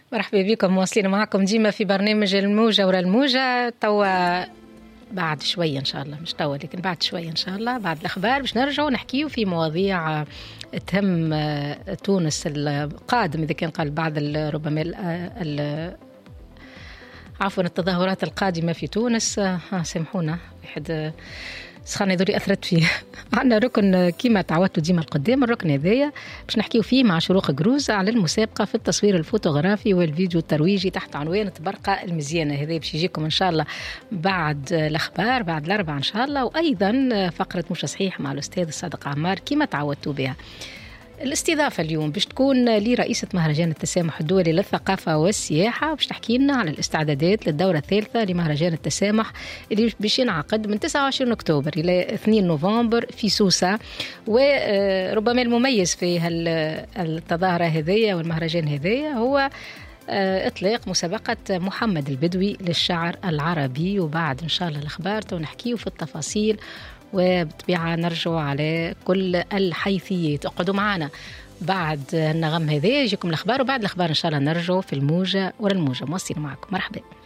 مرحبا بكم، مواصلين معكم ديما في برنامج الموجة ورا الموجة. توا بعد شوية إن شاء الله، مش توا لكن بعد شوية إن شاء الله، بعد الأخبار باش نرجعوا نحكيو في مواضيع تهم تونس القادم، إذا كان قال بعض ربما عفوا التظاهرات القادمة في تونس. سامحونا واحد سخانة ذولي أثرت فيه. عندنا ركن كيما تعودتوا ديما القدام، الركن هذايا باش نحكيو فيه مع شروق قروز على المسابقة في التصوير الفوتوغرافي والفيديو الترويجي تحت عنوان تبرقة المزيانة. هذا باش يجيكم إن شاء الله بعد الأخبار، بعد الأربعة إن شاء الله. وأيضا فقرة مش صحيح مع الأستاذ صادق عمار كيما تعودتوا بها. الاستضافة اليوم باش تكون لرئيسة مهرجان التسامح الدولي للثقافة والسياحة، باش تحكي لنا على الاستعدادات للدورة الثالثة لمهرجان التسامح اللي باش ينعقد من 29 أكتوبر إلى 2 نوفمبر في سوسة. وربما المميز في التظاهرة هذية والمهرجان هذية هو إطلاق مسابقة محمد البدوي للشعر العربي. وبعد إن شاء الله الأخبار ونحكيه في التفاصيل، وبطبيعة نرجع على كل الحيثيات. اقعدوا معنا بعد النغم هذا يجيكم الأخبار، وبعد الأخبار إن شاء الله نرجع في الموجة ورا الموجة. مواصلين معكم، مرحبا.